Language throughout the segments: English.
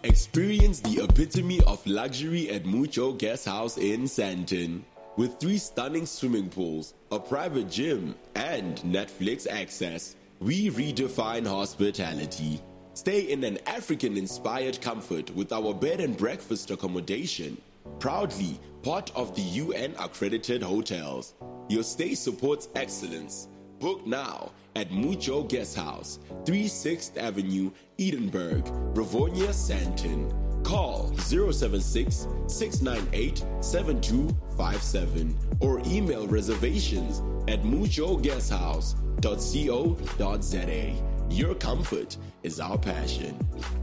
Experience the epitome of luxury at Mucho Guest House in Sandton. With 3 stunning swimming pools, a private gym, and Netflix access, we redefine hospitality. Stay in an African-inspired comfort with our bed and breakfast accommodation. Proudly part of the UN-accredited hotels. Your stay supports excellence. Book now at Mucho Guest House, 36th Avenue, Edinburgh, Rivonia, Sandton. Call 076-698-7257 or email reservations at muchoguesthouse.co.za. Your comfort is our passion.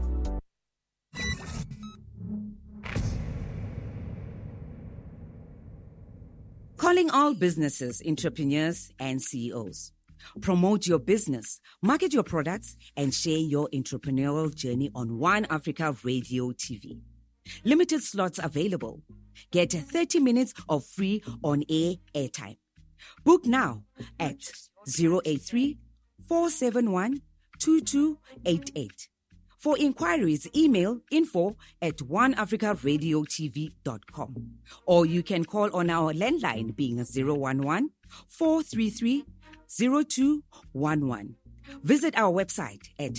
Calling all businesses, entrepreneurs, and CEOs. Promote your business, market your products, and share your entrepreneurial journey on One Africa Radio TV. Limited slots available. Get 30 minutes of free on-air airtime. Book now at 083-471-2288. For inquiries, email info@oneafricaradiotv.com. Or you can call on our landline being 011-433-0211. Visit our website at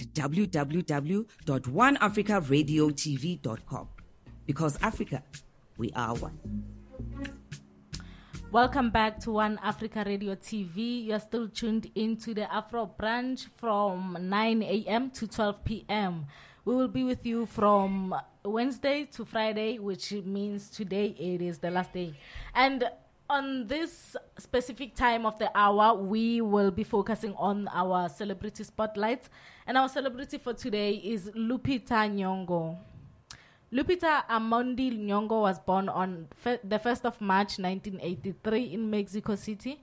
www.oneafricaradiotv.com. Because Africa, we are one. Welcome back to One Africa Radio TV. You're still tuned into the Afro Branch from 9 a.m. to 12 p.m. We will be with you from Wednesday to Friday, which means today it is the last day. And on this specific time of the hour, we will be focusing on our celebrity spotlights. And our celebrity for today is Lupita Nyong'o. Lupita Amondi Nyong'o was born on the 1st of March 1983 in Mexico City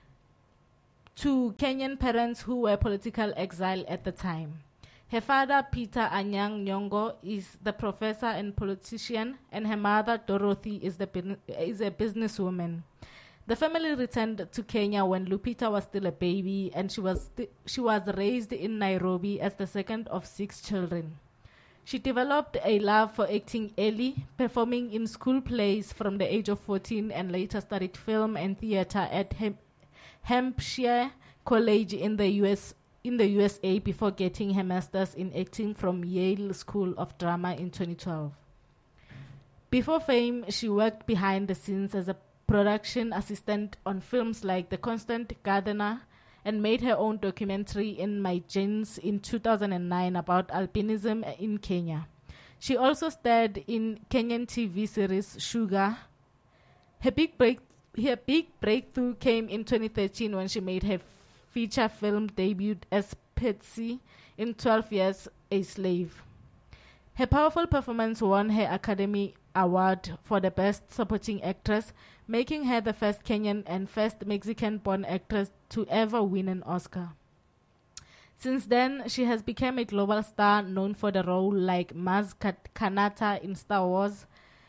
to Kenyan parents who were political exile at the time. Her father, Peter Anyang Nyong'o, is the professor and politician, and her mother, Dorothy, is a businesswoman. The family returned to Kenya when Lupita was still a baby, and she was raised in Nairobi as the second of 6 children. She developed a love for acting early, performing in school plays from the age of 14, and later studied film and theater at Hampshire College in the USA before getting her master's in acting from Yale School of Drama in 2012. Before fame, she worked behind the scenes as a production assistant on films like The Constant Gardener, and made her own documentary In My Genes in 2009 about albinism in Kenya. She also starred in Kenyan TV series Sugar. Her big breakthrough came in 2013 when she made her feature film debut as Patsy in 12 Years a Slave. Her powerful performance won her Academy Award for the Best Supporting Actress, making her the first Kenyan and first Mexican-born actress to ever win an Oscar. Since then, she has become a global star known for the role like Maz Kanata in Star Wars,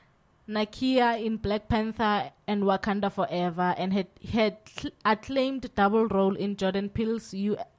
Nakia in Black Panther and Wakanda Forever, and had acclaimed double role in Jordan Peele's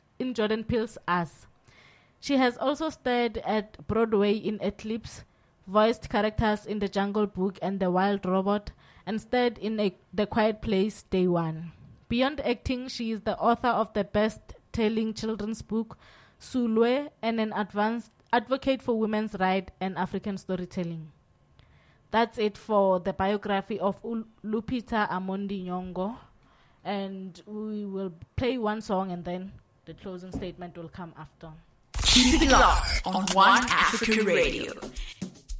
Us. She has also starred at Broadway in Eclipse, voiced characters in The Jungle Book and The Wild Robot, and starred in The Quiet Place Day One. Beyond acting, she is the author of the best-selling children's book, Sulwe, and an advanced advocate for women's rights and African storytelling. That's it for the biography of Lupita Amondi Nyong'o. And we will play one song and then the closing statement will come after. Keep it locked on One Africa Radio.